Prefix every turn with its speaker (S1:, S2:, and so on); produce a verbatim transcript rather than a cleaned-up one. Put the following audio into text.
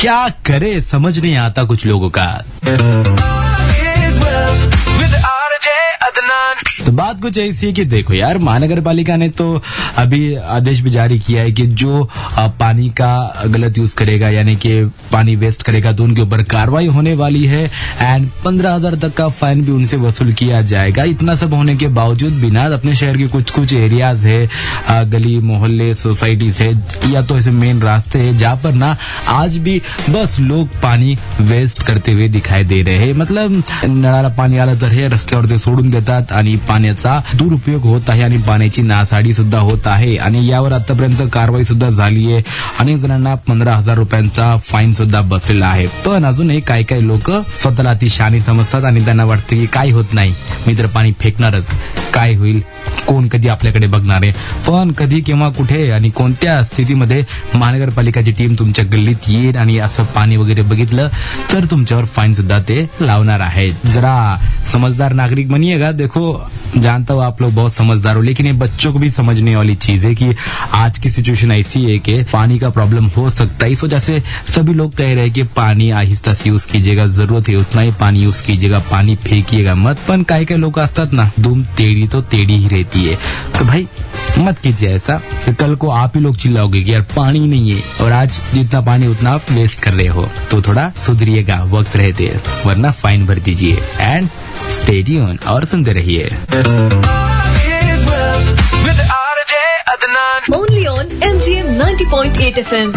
S1: क्या करे समझ नहीं आता कुछ लोगों का। तो बात कुछ ऐसी है कि देखो यार, महानगर पालिका ने तो अभी आदेश भी जारी किया है कि जो पानी का गलत यूज करेगा यानी कि पानी वेस्ट करेगा तो उनके ऊपर कार्रवाई होने वाली है एंड पंद्रह हजार तक का फाइन भी उनसे वसूल किया जाएगा। इतना सब होने के बावजूद भी ना अपने शहर के कुछ कुछ एरियाज है, गली मोहल्ले सोसाइटीज है या तो ऐसे मेन रास्ते है जहाँ पर ना आज भी बस लोग पानी वेस्ट करते हुए दिखाई दे रहे हैं। मतलब नळाला पाणी आलं तर हे रस्त्यावर ते सोडून देतात आणि पाण्याचा दुरुपयोग होत आहे आणि पाण्याची नासाडी सुद्धा होत आहे आणि यावर आतापर्यंत कारवाई सुद्धा झाली आहे। अनेक जणांना पंधरा हजार रुपयांचा फाईन सुद्धा बसलेला आहे। पण अजूनही काही काही लोक स्वतःला अति शहाणी समजतात आणि त्यांना वाटतं की काय होत नाही, मी तर पाणी फेकणारच, काय होईल, कोण कधी आपल्याकडे बघणार आहे। पण कधी केव्हा कुठे आणि कोणत्या स्थितीमध्ये महानगरपालिकाची टीम तुमच्या गल्लीत येईल आणि असं पाणी वगैरे बघितलं तर तुमच्यावर फाईन सुद्धा ते लावणार आहेत। जरा समझदार नागरिक बनिएगा। देखो जानता हूँ आप लोग बहुत समझदार हो, लेकिन ये बच्चों को भी समझने वाली चीज है कि आज की सिचुएशन ऐसी है कि पानी का प्रॉब्लम हो सकता है। इस वजह से सभी लोग कह रहे हैं कि पानी आहिस्ता से यूज कीजिएगा, जरूरत है उतना ही पानी यूज कीजिएगा, पानी फेंकिएगा मत। पण काय काय लोग असतात ना, दुम टेढ़ी तो टेढ़ी ही रहती है। तो भाई मत कीजिए ऐसा, कल को आप ही लोग चिल्लाओगे कि यार पानी नहीं है और आज जितना पानी उतना आप वेस्ट कर रहे हो। तो थोड़ा सुधरिएगा वक्त रहते, वरना फाइन भर दीजिए। एंड स्टे ट्यून और सुनते रहिए।
S2: Only on M G M ninety point eight F M.